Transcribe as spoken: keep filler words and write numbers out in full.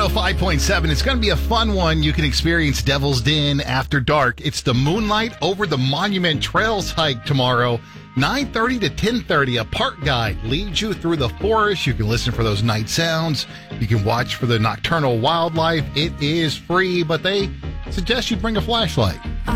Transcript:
oh five point seven. It's going to be a fun one. You can experience Devil's Den after dark. It's the Moonlight Over the Monument Trails hike tomorrow, nine thirty to ten thirty. A park guide leads you through the forest. You can listen for those night sounds. You can watch for the nocturnal wildlife. It is free, but they suggest you bring a flashlight.